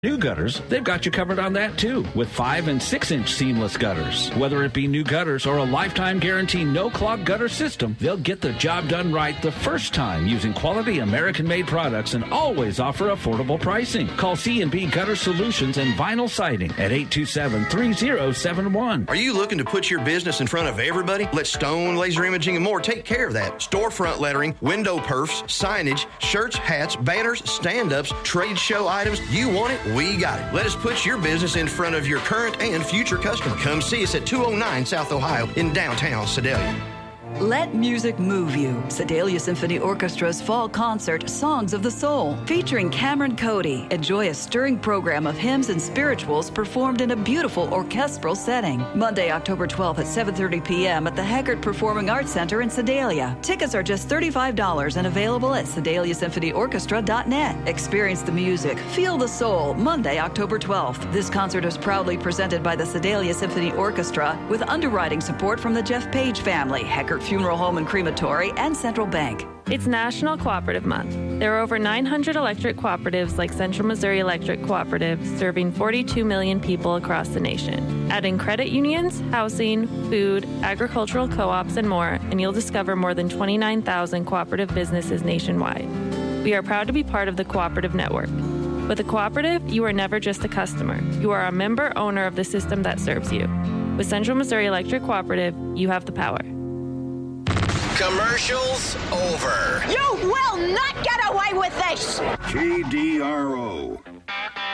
New gutters, they've got you covered on that too, with 5 and 6-inch seamless gutters. Whether it be new gutters or a lifetime guarantee no-clog gutter system, they'll get the job done right the first time using quality American-made products and always offer affordable pricing. Call C&B Gutter Solutions and Vinyl Siding at 827-3071. Are you looking to put your business in front of everybody? Let Stone Laser Imaging and more take care of that. Storefront lettering, window perfs, signage, shirts, hats, banners, stand-ups, trade show items. You want it? We got it. Let us put your business in front of your current and future customer. Come see us at 209 South Ohio in downtown Sedalia. Let music move you. Sedalia Symphony Orchestra's fall concert, Songs of the Soul, featuring Cameron Cody. Enjoy a stirring program of hymns and spirituals performed in a beautiful orchestral setting. Monday, October 12th at 7:30 p.m. at the Heckert Performing Arts Center in Sedalia. Tickets are just $35 and available at SedaliaSymphonyOrchestra.net. Experience the music, feel the soul. Monday, October 12th. This concert is proudly presented by the Sedalia Symphony Orchestra with underwriting support from the Jeff Page family, Heckert Funeral Home and Crematory, and Central Bank. It's National Cooperative Month. There are over 900 electric cooperatives like Central Missouri Electric Cooperative serving 42 million people across the nation. Add in credit unions, housing, food, agricultural co-ops, and more, and you'll discover more than 29,000 cooperative businesses nationwide. We are proud to be part of the Cooperative Network. With a cooperative, you are never just a customer. You are a member owner of the system that serves you. With Central Missouri Electric Cooperative, you have the power. Commercials over. You will not get away with this! KDRO.